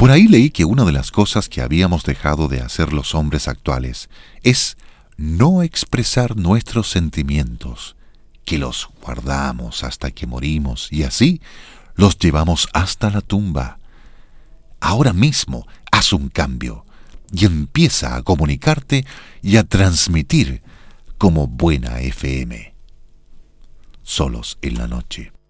Por ahí leí que una de las cosas que habíamos dejado de hacer los hombres actuales es no expresar nuestros sentimientos, que los guardamos hasta que morimos y así los llevamos hasta la tumba. Ahora mismo haz un cambio y empieza a comunicarte y a transmitir como buena FM. Solos en la noche.